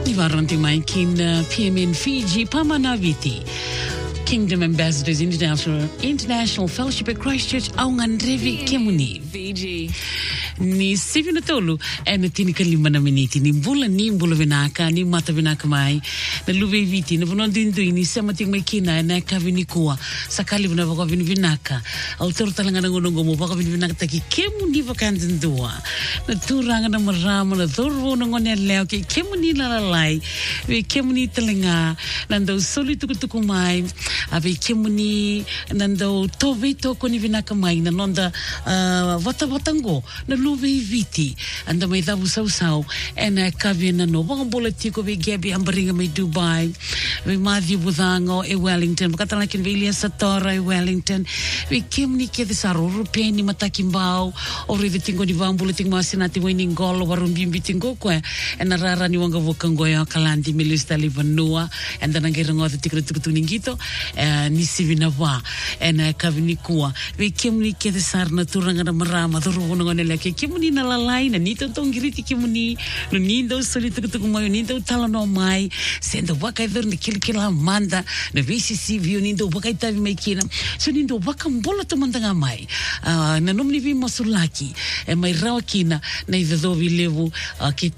Nivaranti mai kin PMN Fiji Pamanaviti. Kingdom Ambassadors International Fellowship at Christchurch Aungandrevi Kemuni. Fiji. Ni 7 na tolu na tini ka 5 na miniti ni bula vinaka ni mata vinaka mai na luve viti na vono dindu ini sama ting mai kina na ka vinikua sakali vina vaka vinaka autor talanga na ngonongo mo vaka vinaka taki kemu ni vaka ndua na turanga na marama na dorvo na ngone leo ke kemu ni lalai we kemu ni talanga nando soli tukutuku mai ave kemu ni nando tove toko ni vinaka mai na nonda watawatango na luve viti anda mai davu sau ena kavena no bongola tiko ve gabi ambaringa mai Dubai ve Matthew Budango e Wellington bakatala kin William Satora e Wellington ve kemni ke de saroro peni matakimbao o re tingo di vambula ting masinati winning goal warumbimbi tingo ko ena rara ni wanga vokango ya kalandi milista livanua enda nangerango de tikro tukutu ningito ni sivina wa ena kavini kuwa ve kemni ke de sarna turanga na marama doro ngone leke kemuni na lalai na nito tongiriti kemuni no nindo soli tukutuku mai nindo talano mai sendo waka idor ni kilkila manda na VCC vio nindo waka itavi mai kina so nindo waka mbola tomandanga mai na nomni vi masulaki e mai rawa kina na idho vilevu ke